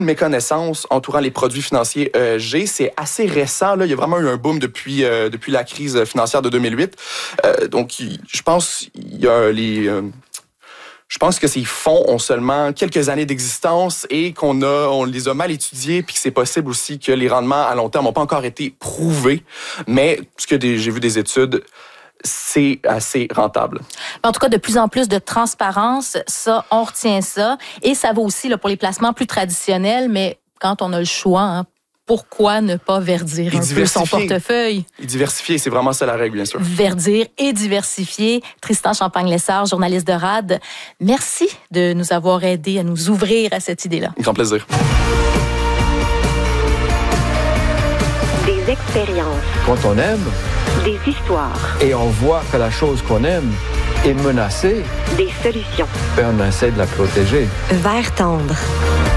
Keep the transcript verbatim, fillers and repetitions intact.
méconnaissance entourant les produits financiers E S G. C'est assez récent. Là. Il y a vraiment eu un boom depuis, euh, depuis la crise financière de deux mille huit. Euh, donc, je pense il y a les... Euh, Je pense que ces fonds ont seulement quelques années d'existence et qu'on a, on les a mal étudiés, puis que c'est possible aussi que les rendements à long terme n'ont pas encore été prouvés. Mais ce que des, j'ai vu des études, c'est assez rentable. En tout cas, de plus en plus de transparence, ça, on retient ça. Et ça vaut aussi là, pour les placements plus traditionnels, mais quand on a le choix, hein, pourquoi ne pas verdir un peu son portefeuille? Et diversifier, c'est vraiment ça la règle, bien sûr. Verdir et diversifier. Tristan Champagne-Lessard, journaliste de R A D, merci de nous avoir aidés à nous ouvrir à cette idée-là. Grand plaisir. Des expériences. Quand on aime, des histoires. Et on voit que la chose qu'on aime est menacée, des solutions. Et on essaie de la protéger. Vert tendre.